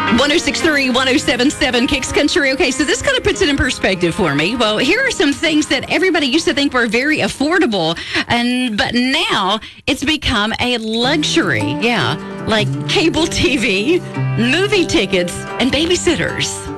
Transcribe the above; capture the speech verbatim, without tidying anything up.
one oh six point three, one oh seven point seven Kicks Country. Okay, so this kind of puts it in perspective for me. Well, here are some things that everybody used to think were very affordable, and but now it's become a luxury. Yeah, like cable T V, movie tickets, and babysitters.